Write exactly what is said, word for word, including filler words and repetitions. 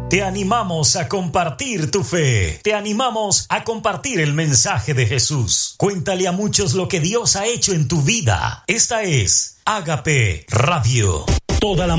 Te animamos a compartir tu fe. Te animamos a compartir el mensaje de Jesús. Cuéntale a muchos lo que Dios ha hecho en tu vida. Esta es Ágape Radio. Toda la